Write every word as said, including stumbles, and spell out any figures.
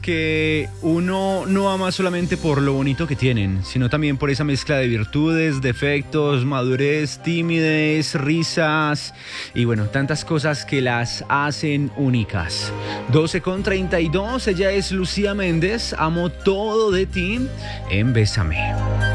que uno no ama solamente por lo bonito que tienen, sino también por esa mezcla de virtudes, defectos, madurez, timidez, risas y bueno, tantas cosas que las hacen únicas. doce con treinta y dos, ella es Lucía Méndez, amo todo de ti en Bésame.